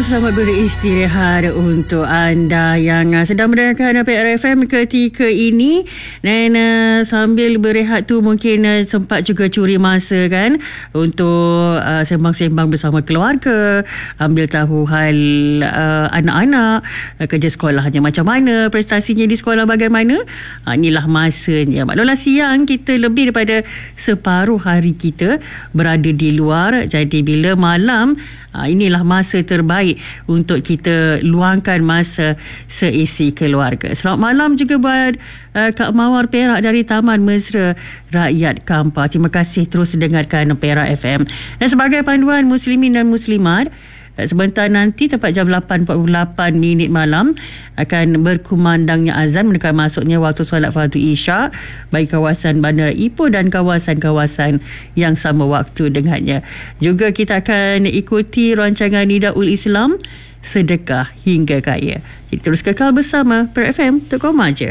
selamat beristirahat untuk anda yang sedang mendengarkan PRFM ketika ini. Dan sambil berehat tu mungkin sempat juga curi masa kan untuk sembang-sembang bersama keluarga, ambil tahu hal anak-anak, kerja sekolahnya macam mana, prestasinya di sekolah bagaimana. Inilah masanya. Maklumlah siang kita lebih daripada separuh hari kita berada di luar. Jadi bila malam, inilah masa terbaik untuk kita luangkan masa seisi keluarga. Selamat malam juga buat Kak Mawar Perak dari Taman Mesra Rakyat Kampar. Terima kasih terus dengarkan Perak FM. Dan sebagai panduan muslimin dan muslimat, sebentar nanti tepat jam 8.48 malam akan berkumandangnya azan mendekat masuknya waktu solat fardu Isyak bagi kawasan Bandar Ipoh dan kawasan-kawasan yang sama waktu dengannya. Juga kita akan ikuti rancangan Nidaul Islam Sedekah Hingga Kaya. Jadi terus kekal bersama PRFM, Tekoma je.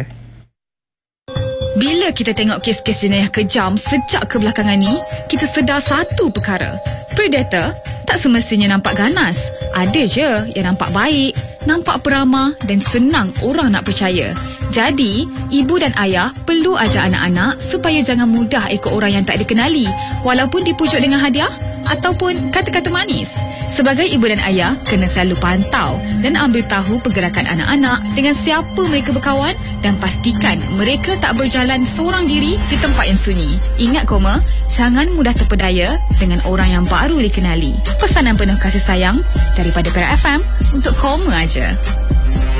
Bila kita tengok kes-kes jenayah kejam sejak kebelakangan ni, kita sedar satu perkara. Predator tak semestinya nampak ganas. Ada je yang nampak baik, nampak peramah dan senang orang nak percaya. Jadi, ibu dan ayah perlu ajar anak-anak supaya jangan mudah ikut orang yang tak dikenali, walaupun dipujuk dengan hadiah ataupun kata-kata manis. Sebagai ibu dan ayah, kena selalu pantau dan ambil tahu pergerakan anak-anak, dengan siapa mereka berkawan, dan pastikan mereka tak berjalan seorang diri di tempat yang sunyi. Ingat koma, jangan mudah terpedaya dengan orang yang baru dikenali. Pesanan penuh kasih sayang daripada Perak FM untuk koma aja.